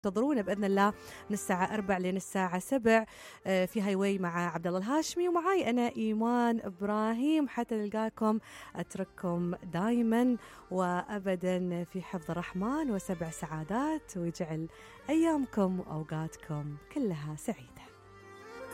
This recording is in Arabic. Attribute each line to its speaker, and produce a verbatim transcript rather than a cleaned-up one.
Speaker 1: انتظرونا بإذن الله من الساعة أربع لين الساعة سبع في هاي واي مع عبد الله الهاشمي، ومعاي أنا إيمان إبراهيم. حتى نلقاكم أترككم دايما وأبدا في حفظ الرحمن وسبع سعادات، ويجعل أيامكم وأوقاتكم كلها سعيدة.